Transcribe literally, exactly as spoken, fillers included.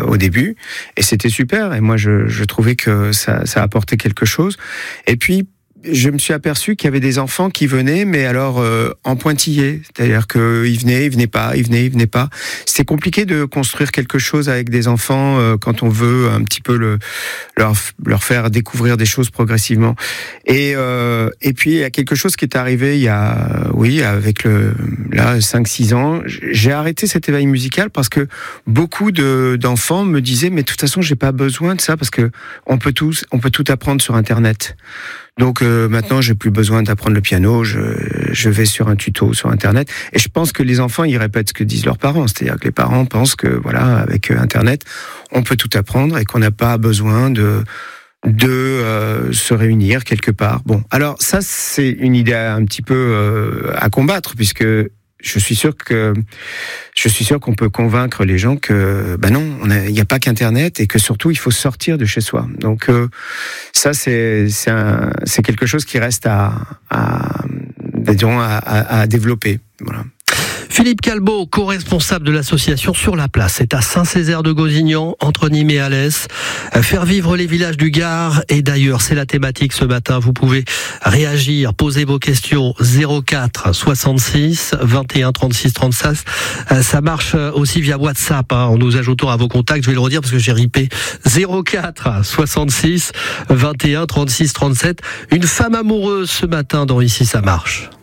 au début, et c'était super. Et moi, je, je trouvais que ça, ça apportait quelque chose. Et puis, je me suis aperçu qu'il y avait des enfants qui venaient, mais alors euh, en pointillé, c'est-à-dire qu'ils venaient, ils venaient pas, ils venaient, ils venaient pas. C'est compliqué de construire quelque chose avec des enfants euh, quand on veut un petit peu le, leur, leur faire découvrir des choses progressivement. Et, euh, et puis il y a quelque chose qui est arrivé il y a, oui, avec le là cinq six ans. J'ai arrêté cet éveil musical parce que beaucoup de, d'enfants me disaient mais de toute façon j'ai pas besoin de ça parce que on peut tout, on peut tout apprendre sur Internet. Donc euh, maintenant, j'ai plus besoin d'apprendre le piano. Je, je vais sur un tuto sur Internet. Et je pense que les enfants, ils répètent ce que disent leurs parents. C'est-à-dire que les parents pensent que voilà, avec Internet, on peut tout apprendre et qu'on n'a pas besoin de de euh, se réunir quelque part. Bon, alors ça, c'est une idée un petit peu euh, à combattre puisque je suis sûr que je suis sûr qu'on peut convaincre les gens que ben non, il n'y a pas qu'Internet et que surtout il faut sortir de chez soi. Donc euh, ça c'est c'est, un, c'est quelque chose qui reste à à, disons, à, à, à développer. Voilà. Philippe Calbot, co-responsable de l'association Sur la Place, c'est à Saint-Césaire-de-Gozignan, entre Nîmes et Alès. Faire vivre les villages du Gard et d'ailleurs, c'est la thématique ce matin. Vous pouvez réagir, poser vos questions zéro quatre soixante-six vingt et un trente-six trente-six. Ça marche aussi via WhatsApp, hein, en nous ajoutant à vos contacts. Je vais le redire parce que j'ai ripé. zéro quatre soixante-six vingt et un trente-six trente-sept. Une femme amoureuse ce matin dans Ici ça marche.